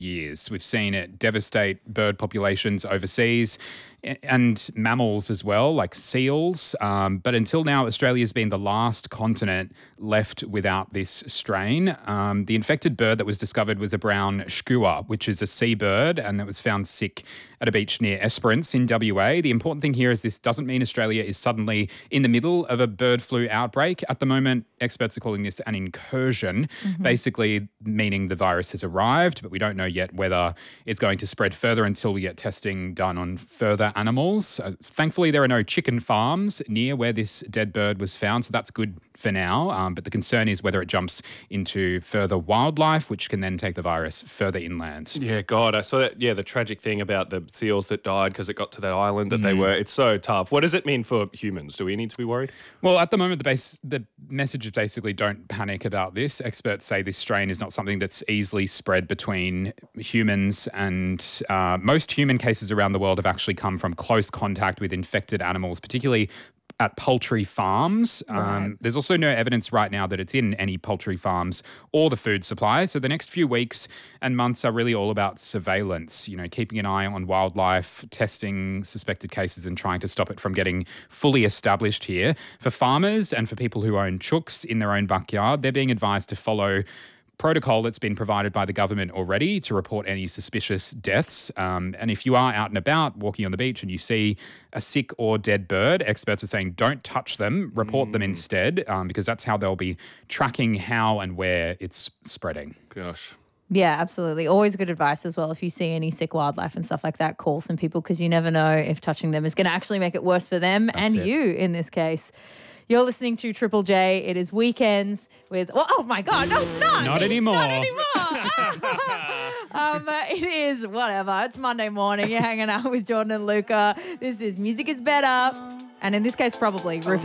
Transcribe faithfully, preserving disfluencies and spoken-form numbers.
years. We've seen it devastate bird populations overseas and mammals as well, like seals. Um, but until now, Australia's been the last continent left without this strain. Um, the infected bird that was discovered was a brown skua, which is a seabird, and that was found sick at a beach near Esperance in W A. The important thing here is this doesn't mean Australia is suddenly in the middle of a bird flu outbreak. At the moment, experts are calling this an incursion, mm-hmm. basically meaning the virus has arrived, but we don't know yet whether it's going to spread further until we get testing done on further animals. Uh, thankfully, there are no chicken farms near where this dead bird was found, so that's good for now. Um, but the concern is whether it jumps into further wildlife, which can then take the virus further inland. Yeah, God, I saw that. Yeah, the tragic thing about the seals that died because it got to that island that mm. they were. It's so tough. What does it mean for humans? Do we need to be worried? Well, at the moment, the base the message is basically don't panic about this. Experts say this strain is not something that's easily spread between humans, and uh, most human cases around the world have actually come from close contact with infected animals, particularly at poultry farms. Right. Um, there's also no evidence right now that it's in any poultry farms or the food supply. So the next few weeks and months are really all about surveillance, you know, keeping an eye on wildlife, testing suspected cases and trying to stop it from getting fully established here. For farmers and for people who own chooks in their own backyard, they're being advised to follow protocol that's been provided by the government already to report any suspicious deaths. Um, and if you are out and about walking on the beach and you see a sick or dead bird, experts are saying don't touch them, report mm. them instead, um, because that's how they'll be tracking how and where it's spreading. Gosh. Yeah, absolutely. Always good advice as well. If you see any sick wildlife and stuff like that, call some people because you never know if touching them is going to actually make it worse for them that's and it. you in this case. You're listening to Triple J. It is weekends with... Oh, oh my God, no, stop! Not anymore. Not anymore. um, it is whatever. It's Monday morning. You're hanging out with Jordan and Luca. This is Music is Better. And in this case, probably...